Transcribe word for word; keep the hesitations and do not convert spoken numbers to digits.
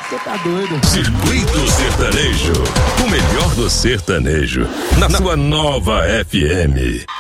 Você tá doido. Circuito Sertanejo, o melhor do sertanejo, na sua nova F M.